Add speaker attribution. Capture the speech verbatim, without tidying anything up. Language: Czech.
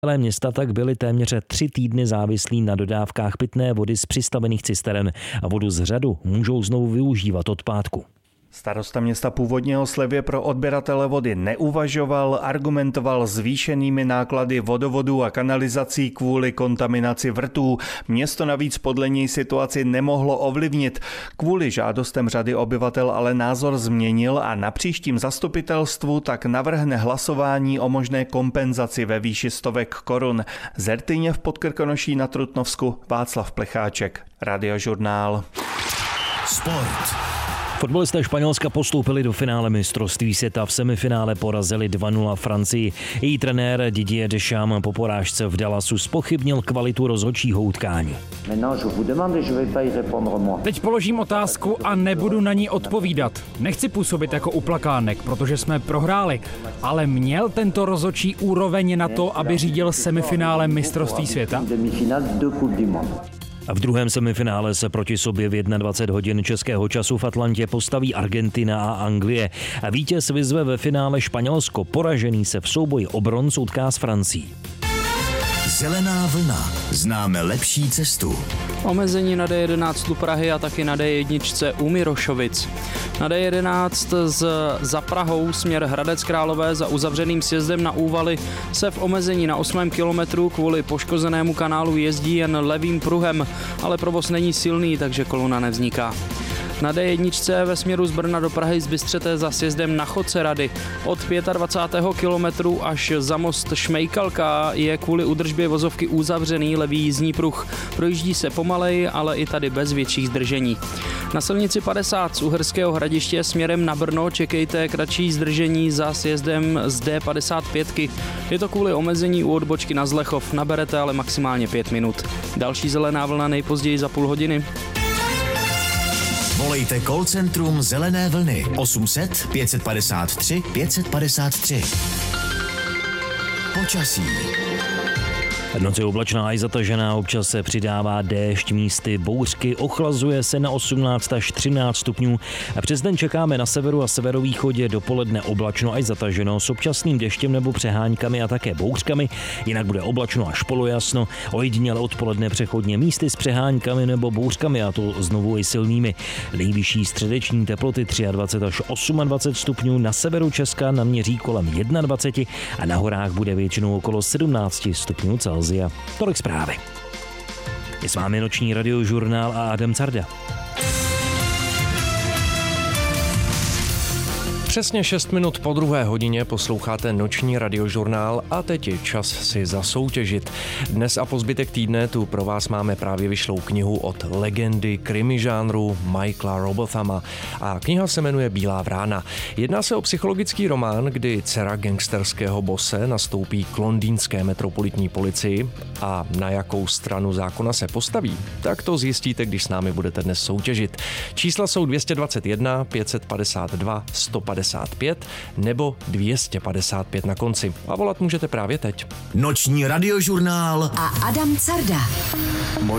Speaker 1: Města tak byli téměř tři týdny závislí na dodávkách pitné vody z přistavených cisteren a vodu z řadu můžou znovu využívat od pátku.
Speaker 2: Starosta města původně o slevě pro odběratele vody neuvažoval, argumentoval zvýšenými náklady vodovodů a kanalizací kvůli kontaminaci vrtů. Město navíc podle něj situaci nemohlo ovlivnit. Kvůli žádostem řady obyvatel ale názor změnil a na příštím zastupitelstvu tak navrhne hlasování o možné kompenzaci ve výši stovek korun. Z Rtyně v Podkrkonoší na Trutnovsku Václav Plecháček, Radiožurnál.
Speaker 3: Sport.
Speaker 1: Fotbalisté Španělska postoupili do finále mistrovství světa. V semifinále porazili dva nula Francii. Její trenér Didier Deschamps po porážce v Dallasu zpochybnil kvalitu rozhodčího utkání.
Speaker 4: Teď položím otázku a nebudu na ní odpovídat. Nechci působit jako uplakánek, protože jsme prohráli, ale měl tento rozhodčí úroveň na to, aby řídil semifinále mistrovství světa?
Speaker 1: A v druhém semifinále se proti sobě v dvacet jedna hodin českého času v Atlantě postaví Argentina a Anglie. A vítěz vyzve ve finále Španělsko. Poražený se v souboji o bronz utká s Francií.
Speaker 3: Zelená vlna. Známe lepší cestu.
Speaker 5: Omezení na D jedenáct u Prahy a taky na D jedna u Mirošovic. Na D jedenáct z, za Prahou směr Hradec Králové za uzavřeným sjezdem na Úvaly se v omezení na osmém kilometru kvůli poškozenému kanálu jezdí jen levým pruhem, ale provoz není silný, takže kolona nevzniká. Na D jedna ve směru z Brna do Prahy z Bystřete za sjezdem na Chodce Rady od dvacátého pátého kilometru až za most Šmejkalka je kvůli údržbě vozovky uzavřený levý jízdní pruh. Projíždí se pomaleji, ale i tady bez větších zdržení. Na silnici padesát z Uherského Hradiště směrem na Brno čekejte kratší zdržení za sjezdem z D padesát pět. Je to kvůli omezení u odbočky na Zlechov, naberete ale maximálně pět minut. Další zelená vlna nejpozději za půl hodiny.
Speaker 3: Volejte call centrum Zelené vlny osm set pět padesát tři pět padesát tři. Počasí.
Speaker 1: Noc je oblačná i zatažená, občas se přidává déšť, místy bouřky, ochlazuje se na osmnáct až třináct stupňů. A přes den čekáme na severu a severovýchodě dopoledne oblačno až zataženo s občasným deštěm nebo přeháňkami a také bouřkami. Jinak bude oblačno až polojasno, ojediněle odpoledne přechodně místy s přeháňkami nebo bouřkami a to znovu i silnými. Nejvyšší středeční teploty dvacet tři až dvacet osm stupňů, na severu Česka naměří kolem dvacet jedna a na horách bude většinou okolo sedmnáct stupňů Celsia. Tolik zprávy. Je s vámi noční radiožurnál a Adam Carda.
Speaker 6: Přesně šest minut po druhé hodině posloucháte noční radiožurnál a teď je čas si zasoutěžit. Dnes a po zbytek týdne tu pro vás máme právě vyšlou knihu od legendy krimi žánru Michaela Robothama a kniha se jmenuje Bílá vrána. Jedná se o psychologický román, kdy dcera gangsterského bose nastoupí k londýnské metropolitní policii a na jakou stranu zákona se postaví, tak to zjistíte, když s námi budete dnes soutěžit. Čísla jsou dvě stě dvacet jedna, pět set padesát dva, sto padesát pět nebo dvě stě padesát pět na konci. A volat můžete právě teď.
Speaker 3: Noční radiožurnál
Speaker 7: a Adam Carda.